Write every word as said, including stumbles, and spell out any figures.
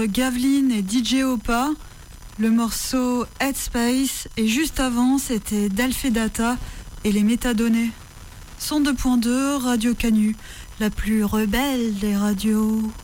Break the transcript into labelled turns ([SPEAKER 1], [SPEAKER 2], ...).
[SPEAKER 1] Gavlin et D J Opa, le morceau Headspace, et juste avant c'était Delphi Data et les métadonnées. Son deux point deux, Radio Canu, la plus rebelle des radios.